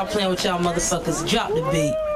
stop playing with y'all motherfuckers. Drop the beat.